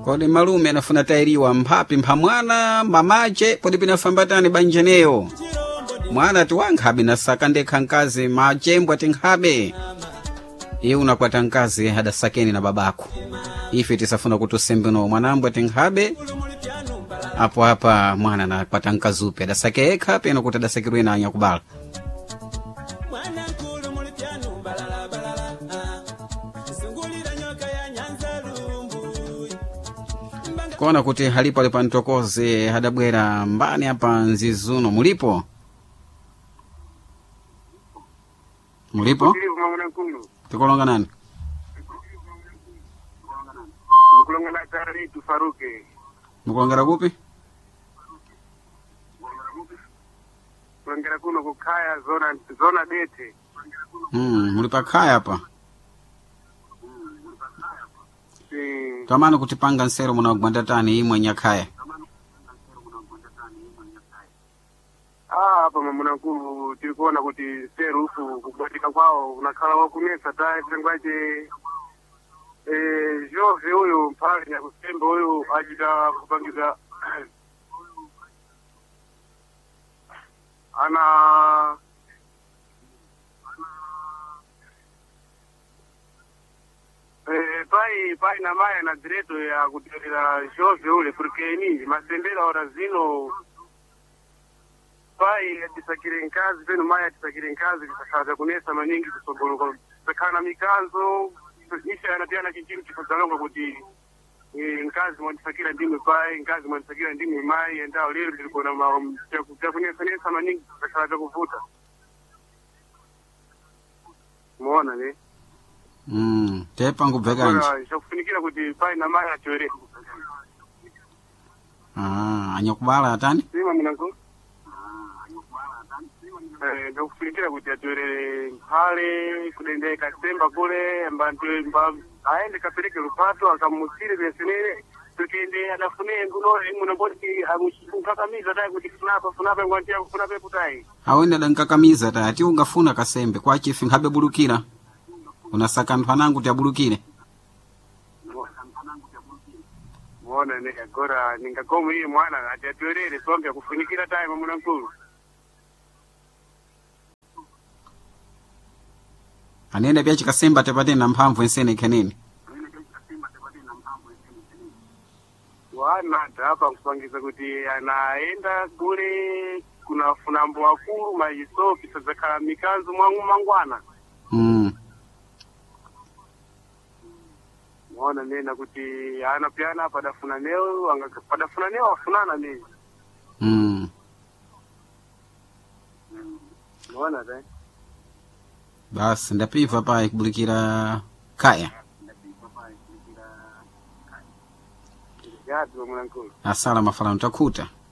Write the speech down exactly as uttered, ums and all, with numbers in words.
Kodi malume anafuna tairiwa mphapi mphamwana mamache podi pinafambatani banjeneyo. Mwana tiwankhabe nasaka ndekha nkazi machembwa tinkhabe. Iye unakwata nkazi hadasakeni na babako. Ife tisafuna kutusembeno mwanambwa tinkhabe. Apo hapa mwana na kwata nkazi upe hadasake ekha peno kuti hadasakirwe na anyakubala. Kona kuti halipo alipa ntokoze hadabwera mbani hapa nzizuno mulipo? Mulipo? Tukolonga nani? Tukolonga na tari tufaruke. Mukolongera kupi? Kulongera kuno kukaya zona zona dete. Hmm, mulipa kaya hapa. Si Tamani kutipanga nsero muna gwandatani imwe nyakaya. ah hapa mamuna nkulu tulikuona kuti serufu kubatika kwao unakhala wakunesa tae tengwaje eh Jove huyo mpale ya kusemba huyo ajita kupangiza ana eh pai pai na maya na direto ya kutirira Jove ule porque nini masembera ora zino pai atisakire nkazi peno maya atisakire nkazi kisakaza kunesa maningi kusoboloka sakana mikanzo isha anatiana kichini kifazalonga kuti eh, nkazi mwanisakira ndimi pai nkazi mwanisakira ndimi mai endao lero liko na cha kunesa nesa maningi kisakaza kuvuta muona ne Hmm, tepa ngubvekanje. kwa shakufunikira kuti pai na maya atiwere Ah, anyakubala atani? sima mnangu eh ndakufunikira kuti atiwere mpale kudende kasemba kule mbantu mba aende kapeleke lupato akamusire besenere tukende adafune nguno imuno boti amushikakamiza dai kuti funapa funapa ngwantia funapa putai Awenda dankakamiza ta ati ungafuna kasembe kwa chifi nkhabe bulukira. Unasaka mphanangu tiabulukire. muona ne agora ningakomu hii mwana atiatwerere sombe kufunikira tai mamuna nkulu Anenda pia chikasemba tepate na mphamvu ensene kenini. wana hapa kupangiza kuti anaenda kule kuna funambo wakulu majisopi sazakala mikanzo mwangu mangwana Hmm. muona nena kuti ana piana padafuna neo anga padafuna neo afunana ni Hmm. muona dai Basi ndapiva pa kubulikira kaya. ya tu mwanangu Asala mafala ntakuta.